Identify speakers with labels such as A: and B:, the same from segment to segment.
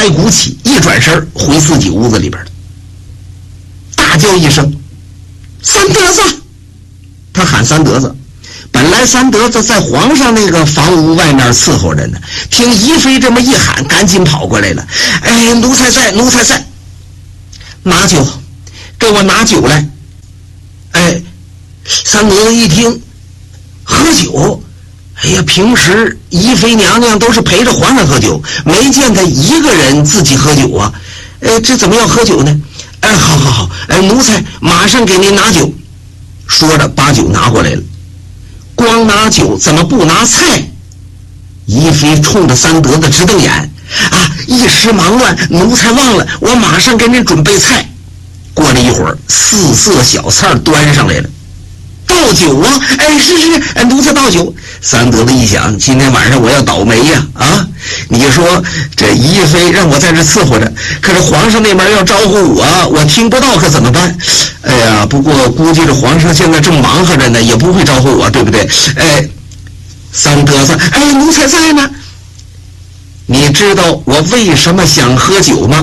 A: 没鼓起，一转身回自己屋子里边了，大叫一声：“三德子！”他喊三德子。本来三德子在皇上那个房屋外面伺候着呢，听宜妃这么一喊，赶紧跑过来了。哎，奴才在，奴才在。拿酒，给我拿酒来。哎，三德子一听，喝酒。哎呀，平时宜妃娘娘都是陪着皇上喝酒，没见她一个人自己喝酒啊。这怎么要喝酒呢？哎，好好好，奴才马上给您拿酒。说着把酒拿过来了。光拿酒怎么不拿菜？宜妃冲着三德子直瞪眼。啊，一时忙乱，奴才忘了，我马上给您准备菜。过了一会儿，4色小菜端上来了。倒酒啊！哎，是，奴才倒酒。三德子一想，今天晚上我要倒霉呀！啊，你说这宜妃让我在这伺候着，可是皇上那边要招呼我听不到，可怎么办？哎呀，不过估计这皇上现在正忙活着呢，也不会招呼我，对不对？哎，三德子，哎，奴才在呢。你知道我为什么想喝酒吗？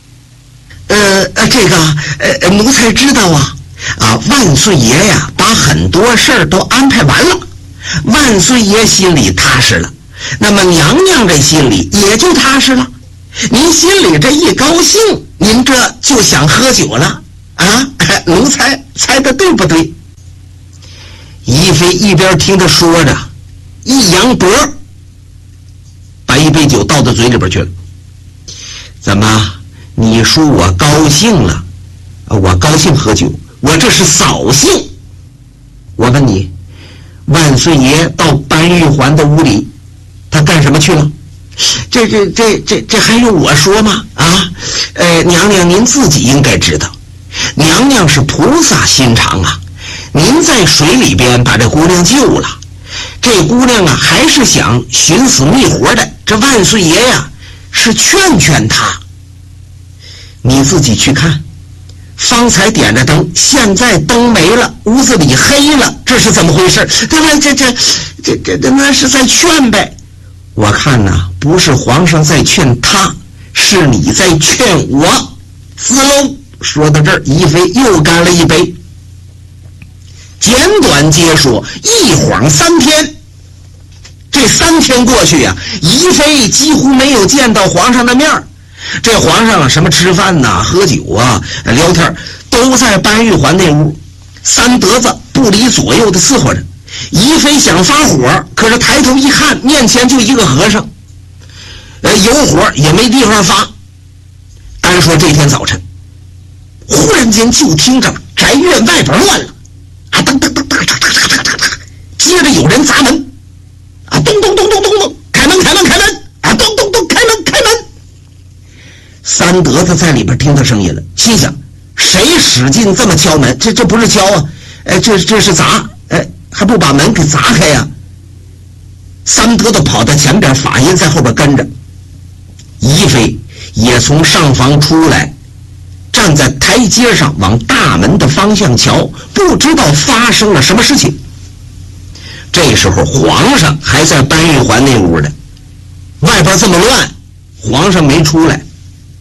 A: 这个奴才知道啊。万岁爷呀，把很多事儿都安排完了，万岁爷心里踏实了，那么娘娘这心里也就踏实了。您心里这一高兴，您这就想喝酒了啊？奴才猜的对不对？宜妃一边听他说着，一扬脖，把一杯酒倒到嘴里边去了。怎么，你说我高兴了？我高兴喝酒，我这是扫兴。我问你，万岁爷到班玉环的屋里，他干什么去了？这还用我说吗？娘娘您自己应该知道，娘娘是菩萨心肠啊。您在水里边把这姑娘救了，这姑娘啊还是想寻死觅活的，这万岁爷呀是劝劝她。你自己去看，方才点着灯，现在灯没了，屋子里黑了，这是怎么回事？这那是在劝呗。我看呐，不是皇上在劝他，是你在劝我。滋喽，说到这儿，宜妃又干了一杯。简短接说，一晃3天。这3天过去呀，宜妃几乎没有见到皇上的面儿。这皇上什么吃饭呐、喝酒啊、聊天，都在班玉环那屋。三德子不离左右的伺候着。宜妃想发火，可是抬头一看，面前就一个和尚，有火也没地方发。单说这天早晨，忽然间就听着宅院外边乱了，噔噔噔噔噔噔噔噔噔，接着有人砸门，咚咚咚咚咚咚，开门开门开门，咚咚咚开门开门。三德子在里边听到声音了，心想谁使劲这么敲门？这不是敲啊，这是砸，还不把门给砸开呀？三德子跑到前边，法音在后边跟着。宜妃也从上房出来，站在台阶上往大门的方向瞧，不知道发生了什么事情。这时候皇上还在班玉环那屋呢，外边这么乱，皇上没出来。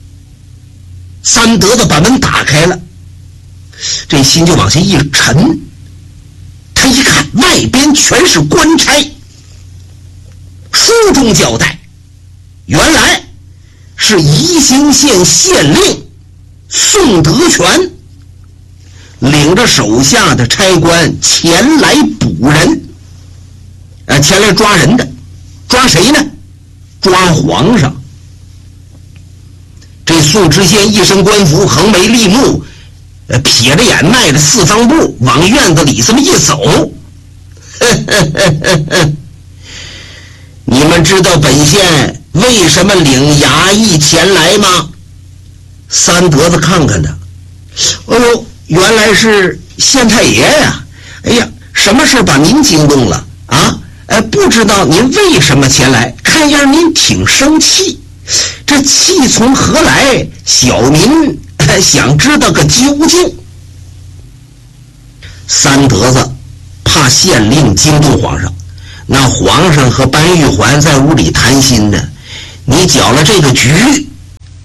A: 三德子把门打开了，这心就往下一沉。他一看外边全是官差，书中交代，原来是宜兴县县令宋德全领着手下的差官前来捕人，前来抓人的。抓谁呢？抓皇上。这宋知县一身官服，横眉立目，撇着眼，迈着4方步往院子里这么一走。你们知道本县为什么领衙役前来吗？三德子看看他，哎呦，原来是县太爷呀！哎呀，什么事把您惊动了啊？不知道您为什么前来，看样您挺生气，这气从何来？小民想知道个究竟。三德子怕县令惊动皇上，那皇上和班玉环在屋里谈心呢，你搅了这个局，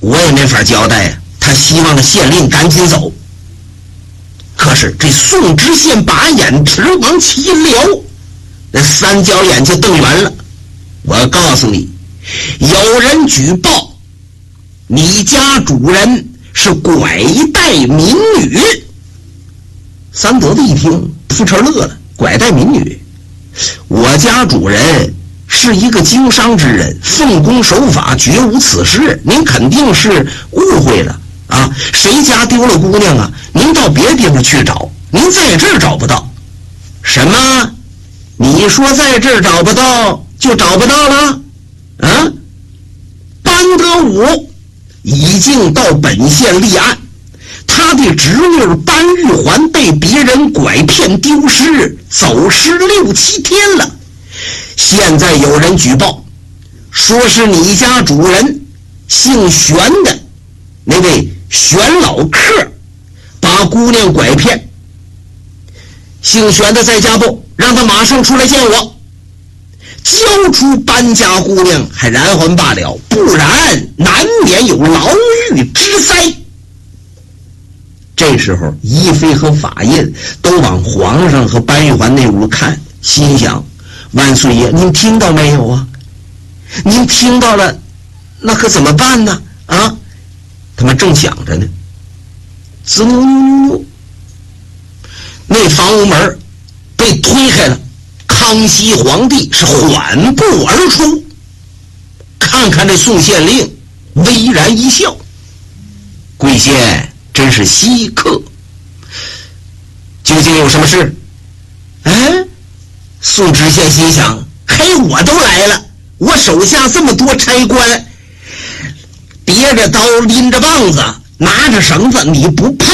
A: 没法交代呀。他希望这县令赶紧走。可是这宋知县把眼直往起撩，那三角眼就瞪圆了。我告诉你，有人举报你家主人是拐带民女。三德子一听扑哧乐了，拐带民女？我家主人是一个经商之人，奉公守法，绝无此事。您肯定是误会了啊！谁家丢了姑娘啊？您到别地方去找，您在这儿找不到。什么？你说在这儿找不到就找不到了？啊？班德武已经到本县立案，他的侄女班玉环被别人拐骗丢失，走失6、7天了。现在有人举报，说是你家主人姓玄的那位玄老客把姑娘拐骗。姓玄的在家不？让他马上出来见我，交出班家姑娘还然还罢了，不然难免有牢狱之灾。这时候一妃和法印都往皇上和班玉环那屋看，心想：万岁爷，您听到没有啊？您听到了，那可怎么办呢？啊，他们正想着呢，滋溜溜溜，那房屋门被推开了，康熙皇帝是缓步而出，看看这宋县令，微然一笑：贵县真是稀客，究竟有什么事？哎，宋知县心想：嘿，我都来了，我手下这么多差官，别着刀拎着棒子拿着绳子，你不怕？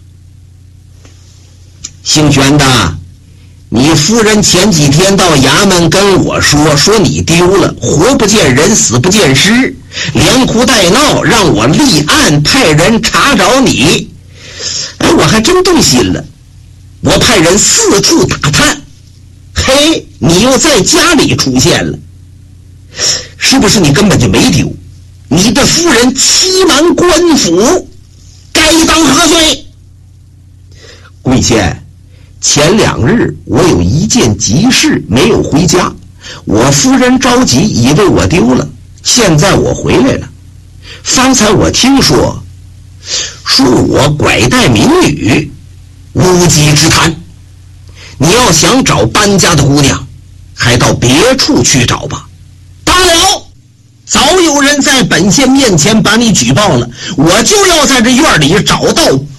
A: 姓玄的，你夫人前几天到衙门跟我说你丢了，活不见人，死不见尸，连哭带闹，让我立案派人查找你。哎，我还真动心了，我派人四处打探，嘿，你又在家里出现了，是不是你根本就没丢？你的夫人欺瞒官府，该当何罪？贵县，前2日我有一件急事没有回家，我夫人着急，以为我丢了，现在我回来了。方才我听说我拐带民女，无稽之谈。你要想找班家的姑娘，还到别处去找吧。罢了，早有人在本县面前把你举报了，我就要在这院里找到